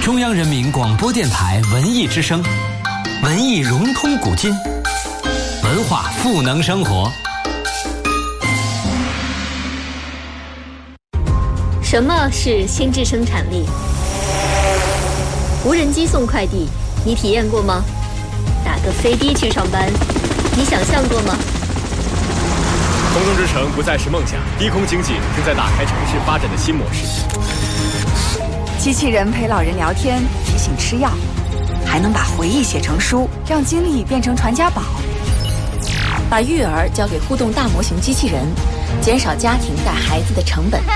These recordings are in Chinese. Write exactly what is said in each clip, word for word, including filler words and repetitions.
中央人民广播电台文艺之声，文艺融通古今，文化赋能生活。 什么是心智生产力？无人机送快递，你体验过吗？打个飞的去上班，你想象过吗？ 空中之城不再是梦想，低空经济正在打开城市发展的新模式。 机器人陪老人聊天，提醒吃药，还能把回忆写成书，让经历变成传家宝。 把育儿交给互动大模型机器人，减少家庭带孩子的成本。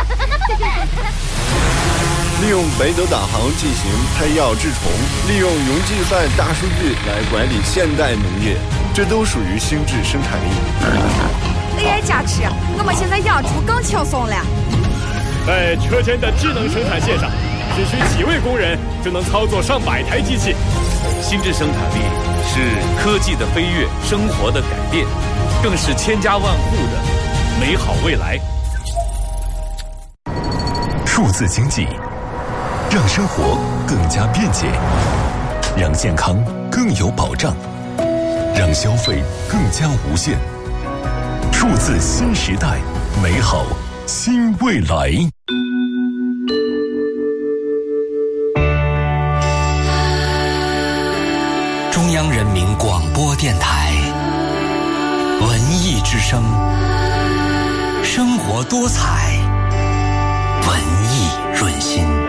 利用北斗导航进行拍药治虫，利用云计算大数据来管理现代农业，这都属于心智生产力。 A I 加持，我们现在养猪更轻松了。 在车间的智能生产线上，只需几位工人就能操作上百台机器。 心智生产力是科技的飞跃，生活的改变，更是千家万户的美好未来。 数字经济让生活更加便捷，让健康更有保障，让消费更加无限。数字新时代，美好新未来。 中央人民广播电台文艺之声，生活多彩，文艺润心。